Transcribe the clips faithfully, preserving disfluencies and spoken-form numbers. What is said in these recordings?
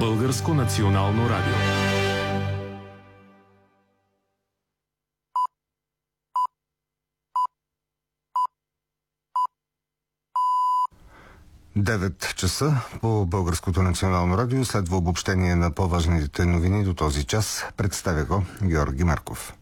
Българско национално радио. девет часа по Българското национално радио следва обобщение на по-важните новини до този час. Представя го Георги Марков.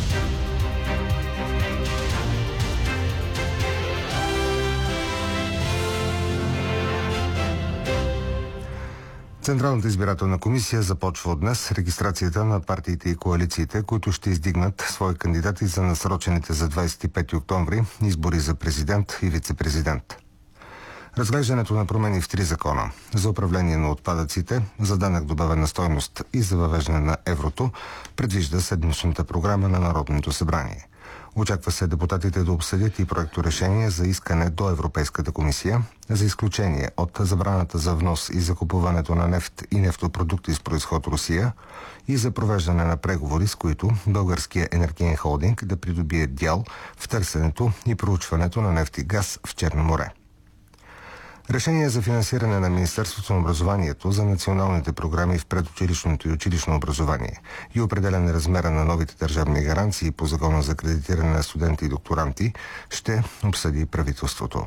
Централната избирателна комисия започва от днес регистрацията на партиите и коалициите, които ще издигнат свои кандидати за насрочените за двадесет и пети октомври избори за президент и вице-президент. Разглеждането на промени в три закона за управление на отпадъците, за данък добавена стойност и за въвеждане на еврото предвижда седмичната програма на Народното събрание. Очаква се депутатите да обсъдят и проекторешение за искане до Европейската комисия за изключение от забраната за внос и закупуването на нефт и нефтопродукти с произход Русия и за провеждане на преговори, с които Българския енергиен холдинг да придобие дял в търсенето и проучването на нефт и газ в Черно море. Решение за финансиране на Министерството на образованието за националните програми в предучилищното и училищно образование и определяне размера на новите държавни гаранции по Закона за кредитиране на студенти и докторанти ще обсъди правителството.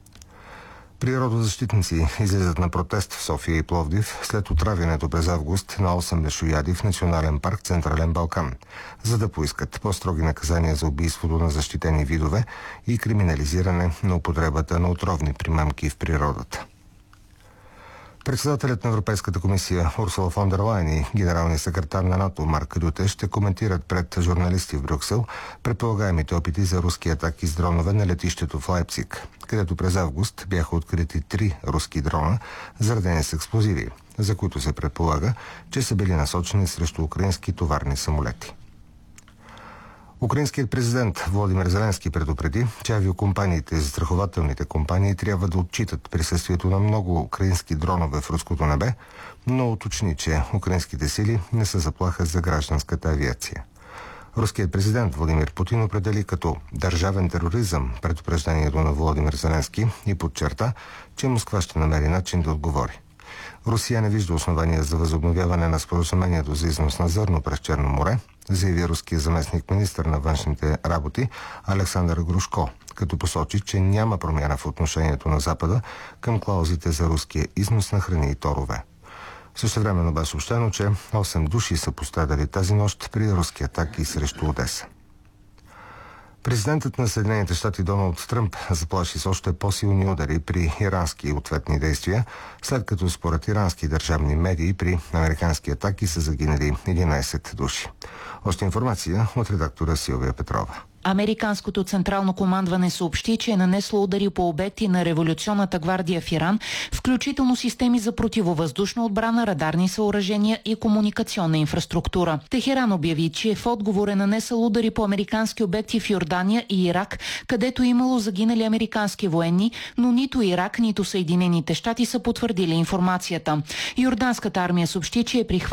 Природозащитници излизат на протест в София и Пловдив след отравянето през август на осем лешояди в Национален парк Централен Балкан, за да поискат по-строги наказания за убийството на защитени видове и криминализиране на употребата на отровни примамки в природата. Председателят на Европейската комисия Урсула фон дер Лайен и генералният секретар на НАТО Марк Рюте ще коментират пред журналисти в Брюксел предполагаемите опити за руски атаки с дронове на летището в Лайпциг, където през август бяха открити три руски дрона, заредени с експлозиви, за които се предполага, че са били насочени срещу украински товарни самолети. Украинският президент Володимир Зеленски предупреди, че авиокомпаниите и застрахователните компании трябва да отчитат присъствието на много украински дронове в руското небе, но уточни, че украинските сили не са заплаха за гражданската авиация. Руският президент Владимир Путин определи като държавен тероризъм предупреждението на Володимир Зеленски и подчерта, че Москва ще намери начин да отговори. Русия не вижда основания за възобновяване на споразумението за износ на зърно през Черно море, заяви руския заместник-министър на външните работи Александър Грушко, като посочи, че няма промяна в отношението на Запада към клаузите за руския износ на храни и торове. Същевременно бе съобщено, че осем души са пострадали тази нощ при руски атаки срещу Одеса. Президентът на Съединените щати Доналд Тръмп заплаши с още по-силни удари при ирански ответни действия, след като според ирански държавни медии при американски атаки са загинали единадесет души. Още информация от редактора Силвия Петрова. Американското централно командване съобщи, че е нанесло удари по обекти на революционната гвардия в Иран, включително системи за противовъздушна отбрана, радарни съоръжения и комуникационна инфраструктура. Техеран обяви, че в отговор е нанесъл удари по американски обекти в Йордания и Ирак, където имало загинали американски военни, но нито Ирак, нито Съединените щати са потвърдили информацията. Йорданската армия съобщи, че е прихватила